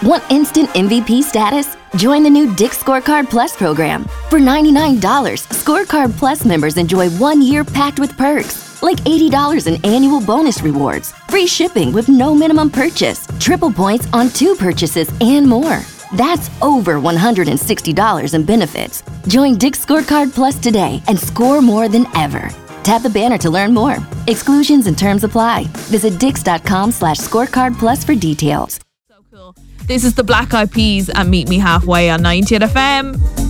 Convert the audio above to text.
Want instant MVP status? Join the new Dick's Scorecard Plus program. For $99, Scorecard Plus members enjoy 1 year packed with perks, like $80 in annual bonus rewards, free shipping with no minimum purchase, triple points on 2 purchases, and more. That's over $160 in benefits. Join Dick's Scorecard Plus today and score more than ever. Tap the banner to learn more. Exclusions and terms apply. Visit dix.com/scorecard plus for details. So cool. This is the Black Eyed Peas and Meet Me Halfway on 90 FM.